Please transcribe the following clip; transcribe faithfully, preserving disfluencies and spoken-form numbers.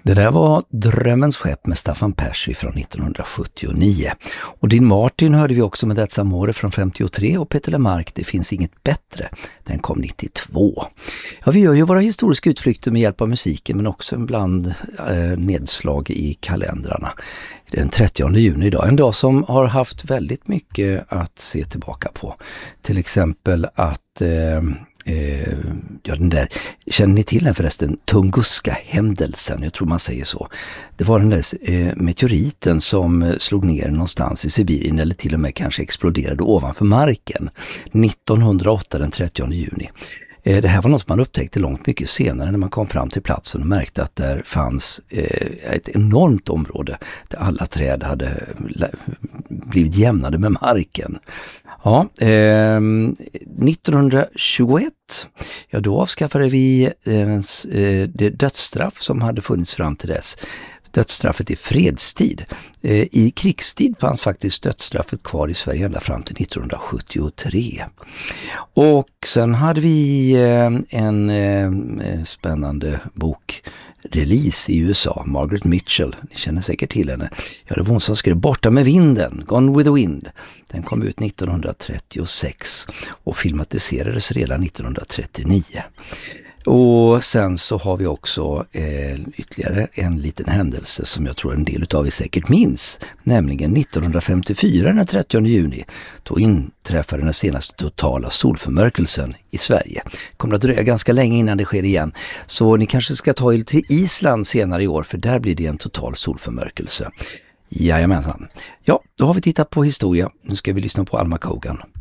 Det där var Drömmens skepp med Staffan Persson från nittonhundrasjuttionio. Och Dean Martin hörde vi också med That's Amore från femtiotre och Peter Lemark, Det finns inget bättre. Den kom nittiotvå. Ja, vi gör ju våra historiska utflykter med hjälp av musiken men också ibland eh, nedslag i kalendrarna. Det är den trettionde juni idag, en dag som har haft väldigt mycket att se tillbaka på. Till exempel att... Eh, Eh, ja, den där, känner ni till den förresten? Tunguska-händelsen, jag tror man säger så. Det var den där eh, meteoriten som slog ner någonstans i Sibirien eller till och med kanske exploderade ovanför marken nittonhundraåtta, den trettionde juni. Eh, det här var något man upptäckte långt mycket senare när man kom fram till platsen och märkte att där fanns eh, ett enormt område där alla träd hade blivit jämnade med marken. Ja, eh, nittonhundratjugoett, ja då avskaffade vi eh, det dödsstraff som hade funnits fram till dess. Dödsstraffet i fredstid. Eh, I krigstid fanns faktiskt dödsstraffet kvar i Sverige ända fram till nittonhundrasjuttiotre. Och sen hade vi eh, en eh, spännande bok release i U S A, Margaret Mitchell, ni känner säkert till henne. Ja, det var hon som skrev Borta med vinden, Gone with the Wind. Den kom ut nittonhundratrettiosex och filmatiserades redan nittonhundratrettionio. Och sen så har vi också eh, ytterligare en liten händelse som jag tror en del av er säkert minns, nämligen nittonhundrafemtiofyra, den trettionde juni. Då inträffade den senaste totala solförmörkelsen i Sverige. Det kommer att dröja ganska länge innan det sker igen, så ni kanske ska ta er till Island senare i år, för där blir det en total solförmörkelse. Jajamensan. Ja, då har vi tittat på historia. Nu ska vi lyssna på Alma Cogan.